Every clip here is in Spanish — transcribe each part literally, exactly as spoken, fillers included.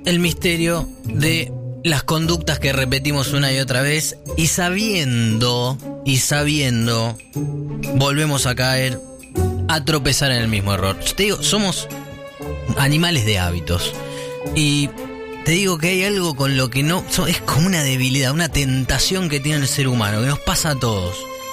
el misterio de las conductas que repetimos una y otra vez y sabiendo, y sabiendo, volvemos a caer, a tropezar en el mismo error. Yo te digo, somos animales de hábitos y te digo que hay algo con lo que no, es como una debilidad, una tentación que tiene el ser humano, que nos pasa a todos.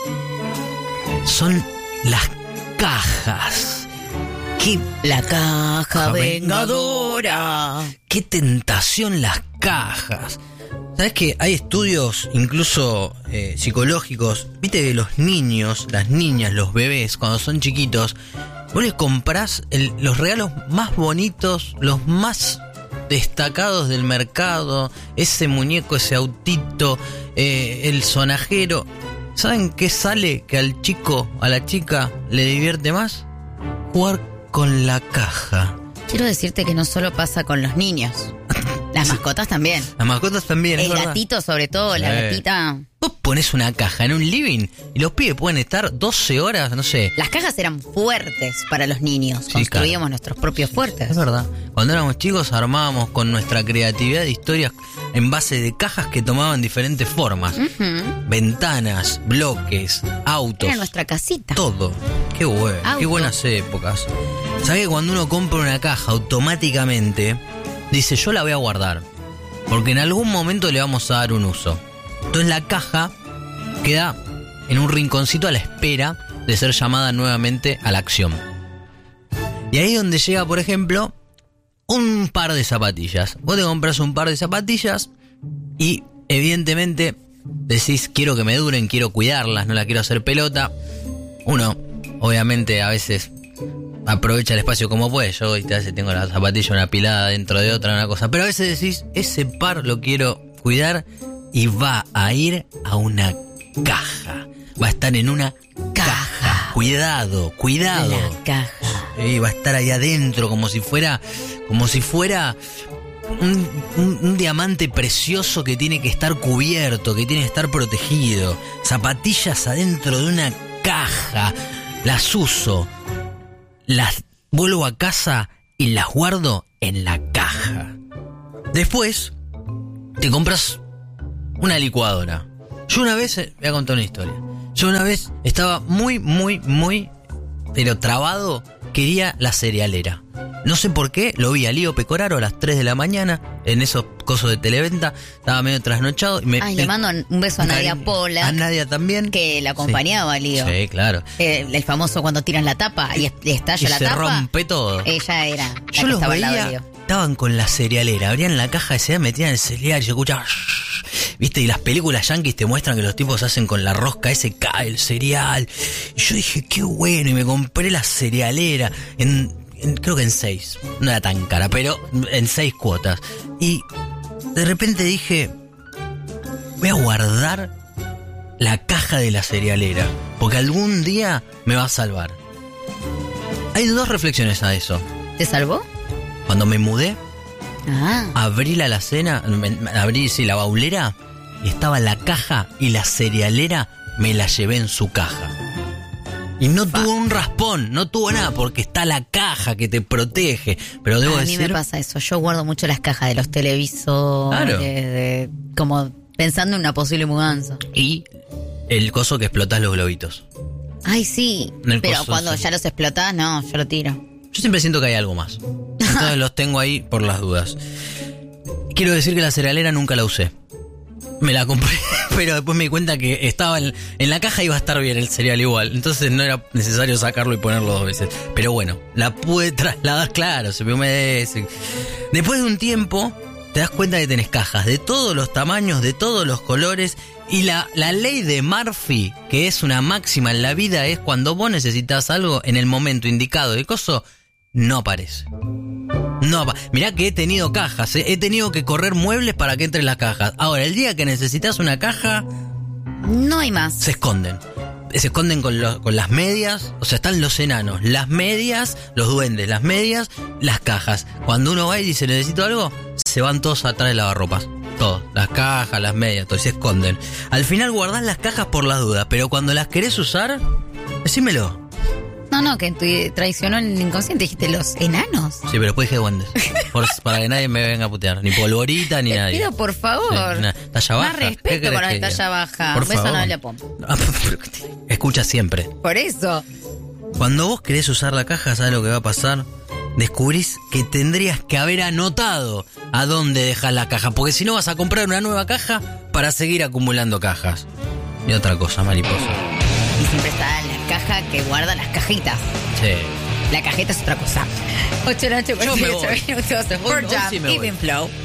Son las cajas. ¿Qué? La caja vengadora. Qué tentación las cajas. ¿Sabes que hay estudios incluso eh, psicológicos? Viste que los niños, las niñas, los bebés, cuando son chiquitos, vos les comprás el, los regalos más bonitos, los más destacados del mercado, ese muñeco, ese autito, eh, el sonajero. ¿Saben qué sale que al chico, a la chica, le divierte más? Jugar con la caja. Quiero decirte que no solo pasa con los niños. Las mascotas también. Las mascotas también, El es verdad. gatito sobre todo, la Eh. gatita. Vos ponés una caja en un living y los pibes pueden estar doce horas, no sé. Las cajas eran fuertes para los niños. Sí, Construíamos claro. nuestros propios fuertes. Es verdad. Cuando éramos chicos armábamos con nuestra creatividad de historias en base de cajas que tomaban diferentes formas. Ujú. Ventanas, bloques, autos. Era nuestra casita. Todo. Qué bueno, Auto. qué buenas épocas. ¿Sabés que cuando uno compra una caja automáticamente dice yo la voy a guardar? Porque en algún momento le vamos a dar un uso. Entonces la caja queda en un rinconcito a la espera de ser llamada nuevamente a la acción. Y ahí es donde llega, por ejemplo, un par de zapatillas. Vos te compras un par de zapatillas y evidentemente decís quiero que me duren, quiero cuidarlas, no la quiero hacer pelota. Uno, obviamente, a veces aprovecha el espacio como puede. Yo a veces tengo la zapatilla una pilada dentro de otra, una cosa. Pero a veces decís, ese par lo quiero cuidar y va a ir a una caja. Va a estar en una caja. Cuidado, cuidado. La caja. Sí, va a estar ahí adentro como si fuera, como si fuera un, un, un diamante precioso que tiene que estar cubierto, que tiene que estar protegido. Zapatillas adentro de una caja. Las uso. Las vuelvo a casa y las guardo en la caja. Después te compras una licuadora. Yo una vez, eh, voy a contar una historia. Yo una vez estaba muy, muy, muy, pero trabado, quería la cerealera. No sé por qué, lo vi a Lío Pecoraro a las tres de la mañana, en esos cosos de televenta, estaba medio trasnochado. Y me, Ay, le mando un beso a Nadia Pola. A Nadia también. Que la acompañaba a Lío. Sí, claro. Eh, el famoso cuando tiran la tapa y estalla Y la se tapa. rompe todo. Ella era la Yo que los estaba al lado de veía, Lío. estaban con la cerealera, abrían la caja de cereal, metían el cereal y yo escuchaba, viste, y las películas yankees te muestran que los tipos hacen con la rosca ese, cae el cereal. Y yo dije, qué bueno, y me compré la cerealera en, en creo que en seis, no era tan cara, pero en seis cuotas. Y de repente dije, voy a guardar la caja de la cerealera, porque algún día me va a salvar. Hay dos reflexiones a eso. ¿Te salvó? Cuando me mudé, Ah. abrí la alacena, me- me- abrí sí, la baulera y estaba la caja y la cerealera me la llevé en su caja. Y no tuvo un raspón, no tuvo nada porque está la caja que te protege. Pero debo a mí decir, me pasa eso. Yo guardo mucho las cajas de los televisores. Claro. de- de- como pensando en una posible mudanza. y el coso que explotás los globitos. Ay, sí. El Pero coso, cuando sí. ya los explotás, no, yo lo tiro. Yo siempre siento que hay algo más. Entonces los tengo ahí por las dudas. Quiero decir que la cerealera nunca la usé. Me la compré, pero después me di cuenta que estaba en, en la caja, iba a estar bien el cereal igual. Entonces no era necesario sacarlo y ponerlo dos veces. Pero bueno, la pude trasladar, claro, se me humedece. Después de un tiempo, te das cuenta que tenés cajas de todos los tamaños, de todos los colores. Y la, la ley de Murphy, que es una máxima en la vida, es cuando vos necesitas algo en el momento indicado de coso, no aparece. No, apa- mirá que he tenido cajas, ¿eh? He tenido que correr muebles para que entren las cajas. Ahora, el día que necesitas una caja, No hay más. se esconden. Se esconden con, los- con las medias, o sea, están los enanos, las medias, los duendes, las medias, las cajas. Cuando uno va y dice necesito algo, se van todos atrás de lavarropas. Todos, las cajas, las medias, todo, y se esconden. Al final guardás las cajas por las dudas, pero cuando las querés usar, decímelo. No, no, que tu, traicionó el inconsciente. Dijiste los enanos. Sí, pero después dije duendes. Por, para que nadie me venga a putear. Ni polvorita, ni Te nadie. pido, por favor. Sí, nah, talla baja. Más respeto con la de talla baja. Por Un beso favor. a Noelia Pom. Escucha siempre. Por eso. Cuando vos querés usar la caja, ¿sabes lo que va a pasar? Descubrís que tendrías que haber anotado a dónde dejas la caja. Porque si no vas a comprar una nueva caja para seguir acumulando cajas. Y otra cosa, mariposa. Y siempre está la caja que guarda las cajitas. Sí. La cajeta es otra cosa. ocho de la noche, Yo me cuarenta y ocho voy. minutos. Hoy- Por hoy Jam, sí me voy. Even Flow.